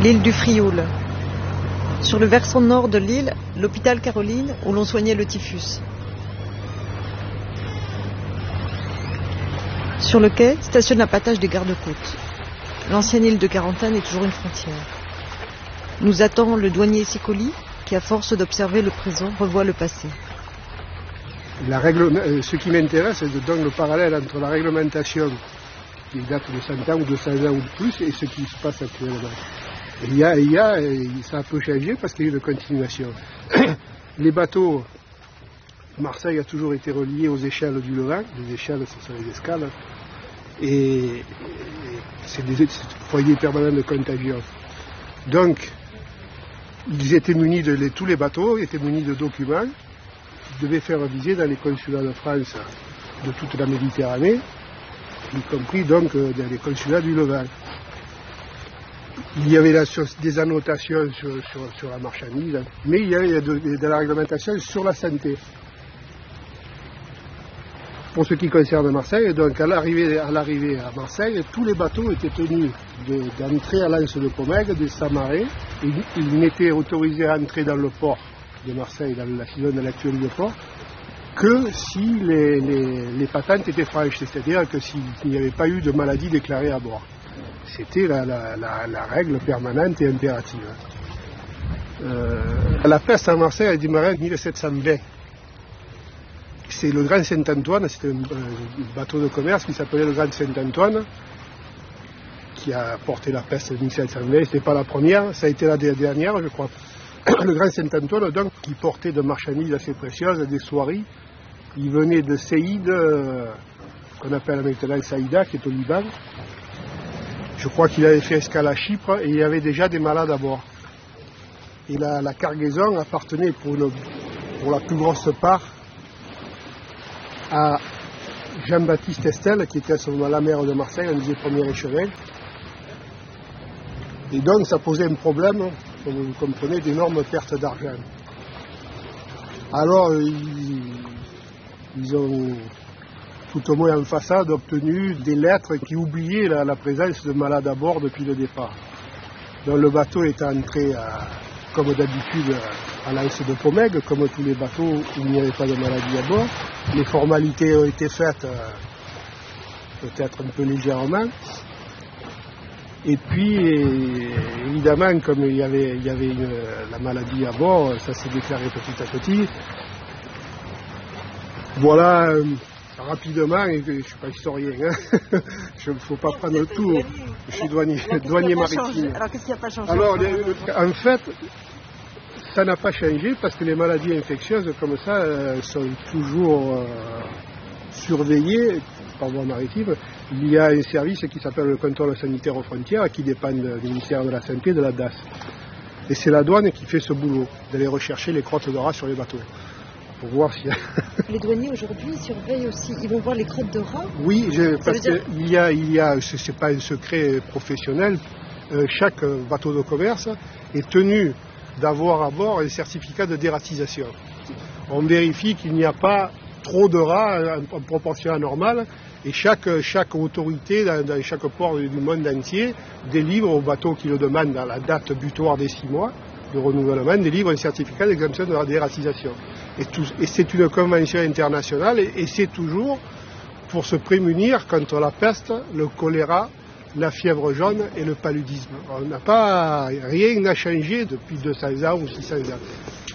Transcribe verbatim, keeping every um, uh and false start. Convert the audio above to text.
L'île du Frioul. Sur le versant nord de l'île, l'hôpital Caroline où l'on soignait le typhus. Sur le quai, stationne l'appâtage des gardes-côtes. L'ancienne île de quarantaine est toujours une frontière. Nous attend le douanier Sicoli, qui, à force d'observer le présent, revoit le passé. La règle, ce qui m'intéresse, c'est donc le parallèle entre la réglementation qui date de cent ans ou deux cents ans ou de plus et ce qui se passe actuellement. Et il y a, il y a, ça peut changer parce qu'il y a une continuation. Les bateaux, Marseille a toujours été relié aux échelles du Levant. Les échelles, ce sont les escales. Et, et c'est des foyers permanents de contagion. Donc, ils étaient munis de, les, tous les bateaux étaient munis de documents qu'ils devaient faire viser dans les consulats de France de toute la Méditerranée, y compris donc dans les consulats du Levant. Il y avait là, sur, des annotations sur, sur, sur la marchandise, mais il y a, il y a de, de la réglementation sur la santé. Pour ce qui concerne Marseille, donc à l'arrivée à, l'arrivée à Marseille, tous les bateaux étaient tenus de, d'entrer à l'Anse de Pomègue, de s'amarrer. Ils, ils n'étaient autorisés à entrer dans le port de Marseille, dans la saison de l'actuel de port, que si les, les, les patentes étaient franches, c'est-à-dire que s'il n'y avait pas eu de maladie déclarée à bord. C'était la, la, la, la règle permanente et impérative. Euh, la peste à Marseille a démarré en mille sept cent vingt. C'est le Grand Saint-Antoine, c'était un, un bateau de commerce qui s'appelait le Grand Saint-Antoine, qui a porté la peste en mille sept cent vingt. Ce n'était pas la première, ça a été la dernière, je crois. Le Grand Saint-Antoine, donc, qui portait de marchandises assez précieuses, des soieries. Il venait de Séide, euh, qu'on appelle maintenant Saïda, qui est au Liban. Je crois qu'il avait fait escale à Chypre et il y avait déjà des malades à bord. Et la, la cargaison appartenait pour, une, pour la plus grosse part à Jean-Baptiste Estel, qui était à ce moment-là maire de Marseille, un des premiers échevins. Et donc ça posait un problème, comme vous comprenez, d'énormes pertes d'argent. Alors ils, ils ont tout au moins en façade obtenu des lettres qui oubliaient la, la présence de malades à bord depuis le départ. Donc le bateau est entré, à, comme d'habitude, à l'Anse de Pomègue, comme tous les bateaux où il n'y avait pas de maladie à bord. Les formalités ont été faites euh, peut-être un peu légèrement. Et puis, évidemment, comme il y avait, il y avait une, la maladie à bord, ça s'est déclaré petit à petit. Voilà, euh, rapidement, et je ne suis pas historien, hein, il ne faut pas prendre le tout, je suis douanier, douanier maritime. Alors, qu'est-ce qui n'a pas changé? Alors, les, en fait, ça n'a pas changé parce que les maladies infectieuses comme ça euh, sont toujours euh, surveillées par voie maritime. Il y a un service qui s'appelle le contrôle sanitaire aux frontières qui dépend du ministère de la Santé, de la D A S. Et c'est la douane qui fait ce boulot, d'aller rechercher les crottes de rats sur les bateaux. Pour voir si... Les douaniers aujourd'hui surveillent aussi, ils vont voir les crottes de rats? Oui, je, parce dire... qu'il y a, il y a, ce n'est pas un secret professionnel, euh, chaque bateau de commerce est tenu d'avoir à bord un certificat de dératisation. On vérifie qu'il n'y a pas trop de rats en, en proportion anormale et chaque, chaque autorité dans, dans chaque port du monde entier délivre au bateau qui le demande à la date butoir des six mois de renouvellement, délivre un certificat d'exemption de la dératisation. Et, tout, et c'est une convention internationale et, et c'est toujours pour se prémunir contre la peste, le choléra, la fièvre jaune et le paludisme. On n'a pas, rien n'a changé depuis deux cents ans ou six cents ans.